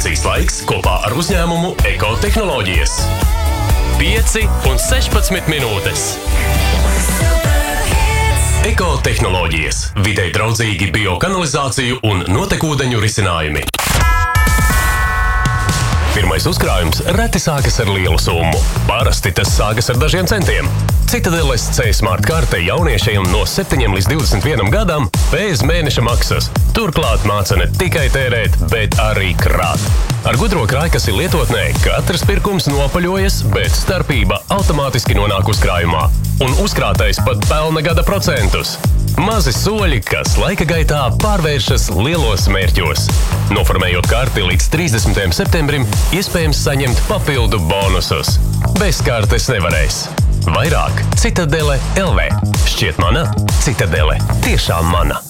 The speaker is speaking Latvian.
Optimizācijas laiks kopā ar uzņēmumu Ekotehnoloģijas. 5 un 16 minūtes. Ekotehnoloģijas. Videi draudzīgi biokanalizāciju un notekūdeņu risinājumi. Pirmais uzkrājums reti sākas ar lielu summu. Parasti tas sākas ar dažiem centiem. Citadeles C-Smart karte jauniešiem no 7 līdz 21 gadam bez mēneša maksas. Turklāt māca ne tikai tērēt, bet arī krāt. Ar gudro krājkasi lietotnē katrs pirkums nopaļojas, bet starpība automātiski nonāk uzkrājumā. Un uzkrātais pat pelna gada procentus. Mazi soļi, kas laika gaitā pārvēršas lielos mērķos. Noformējot karti līdz 30. septembrim, iespējams saņemt papildu bonusus. Bez kartes nevarēs. Vairāk Citadele LV. Šķiet mana, Citadele tiešām mana.